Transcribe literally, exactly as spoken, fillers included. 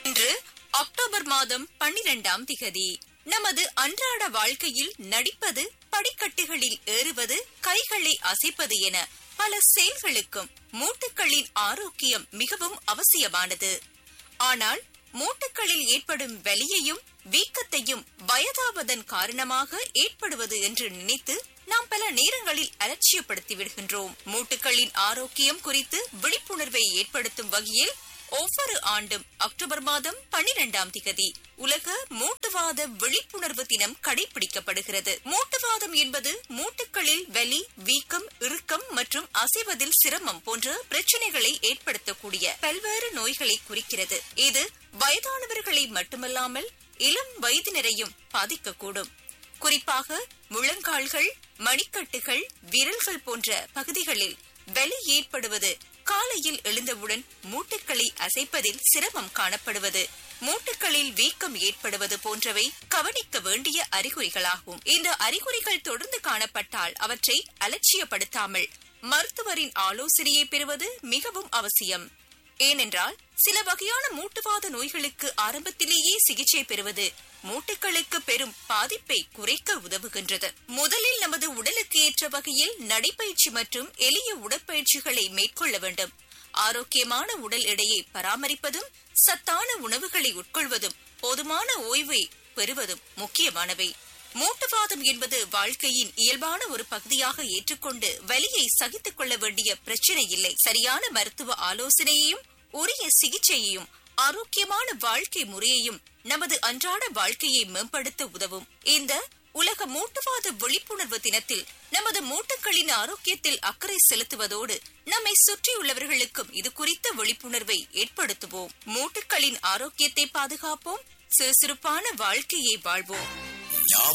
இன்று அக்டோபர் மாதம் பன்னிரண்டாம் திகதி. நமது அன்றாட வாழ்க்கையில் நடிப்பது, படிக்கட்டுகளில் ஏறுவது, கைகளை அசைப்பது என பல செயல்களுக்கும் மூட்டுக்களின் ஆரோக்கியம் மிகவும் அவசியமானது. ஆனால் மூட்டுக்களில் ஏற்படும் வலியையும் வீக்கத்தையும் வயதாவதன் காரணமாக ஏற்படுவது என்று நினைத்து நாம் பல நேரங்களில் அலட்சியப்படுத்தி விடுகின்றோம். மூட்டுக்களின் ஆரோக்கியம் குறித்து விழிப்புணர்வை ஏற்படுத்தும் வகையில் ஒவ்வொரு ஆண்டும் அக்டோபர் மாதம் பன்னிரண்டாம் திகதி உலக மூட்டுவாத விழிப்புணர்வு தினம் கடைபிடிக்கப்படுகிறது. மூட்டுவாதம் என்பது மூட்டுக்களில் வலி, வீக்கம், இறுக்கம் மற்றும் அசைவதில் சிரமம் போன்ற பிரச்சனைகளை ஏற்படுத்தக்கூடிய பல்வேறு நோய்களை குறிக்கிறது. இது வயதானவர்களை மட்டுமல்லாமல் இளம் வயதினரையும் பாதிக்கக்கூடும். குறிப்பாக முழங்கால்கள், மணிக்கட்டுகள், விரல்கள் போன்ற பகுதிகளில் வலி ஏற்படுவது, காலையில் எழுந்தவுடன் மூட்டுக்களை அசைப்பதில் சிரமம் காணப்படுவது, மூட்டுக்களில் வீக்கம் ஏற்படுவது போன்றவை கவனிக்க வேண்டிய அறிகுறிகளாகும். இந்த அறிகுறிகள் தொடர்ந்து காணப்பட்டால் அவற்றை அலட்சியப்படுத்தாமல் மருத்துவரின் ஆலோசனையை பெறுவது மிகவும் அவசியம். ஏனென்றால் சில வகையான மூட்டுவாத நோய்களுக்கு ஆரம்பத்திலேயே சிகிச்சை பெறுவது மூட்டுக்களுக்கு பெரும் பாதிப்பை குறைக்க உதவுகின்றது. முதலில் நமது உடலுக்கு ஏற்ற வகையில் நடைப்பயிற்சி மற்றும் எளிய உடற்பயிற்சிகளை மேற்கொள்ள வேண்டும். ஆரோக்கியமான உடல் எடையை பராமரிப்பதும், சத்தான உணவுகளை உட்கொள்வதும், போதுமான ஓய்வை பெறுவதும் முக்கியமானவை. மூட்டுவாதம் என்பது வாழ்க்கையின் இயல்பான ஒரு பகுதியாக ஏற்றுக்கொண்டு வலியை சகித்துக் கொள்ள வேண்டிய பிரச்சனை இல்லை. சரியான மருத்துவ ஆலோசனையையும் உரிய சிகிச்சையையும் ஆரோக்கியமான வாழ்க்கை முறையையும் நமது அன்றாட வாழ்க்கையை மேம்படுத்த உதவும். இந்த உலக மூட்டுவாத விழிப்புணர்வு தினத்தில் நமது மூட்டுக்களின் ஆரோக்கியத்தில் அக்கறை செலுத்துவதோடு நம்மை சுற்றியுள்ளவர்களுக்கும் இது குறித்த விழிப்புணர்வை ஏற்படுத்துவோம். மூட்டுக்களின் ஆரோக்கியத்தை பாதுகாப்போம், சுறுசுறுப்பான வாழ்க்கையை வாழ்வோம்.